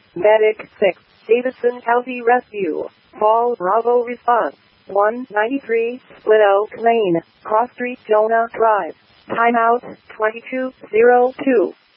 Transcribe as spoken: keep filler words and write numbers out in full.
Medic six, Davidson County Rescue. Fall Bravo response. one ninety-three, Split Oak Lane, Cross Street, Jonah Drive. Timeout, twenty-two oh two.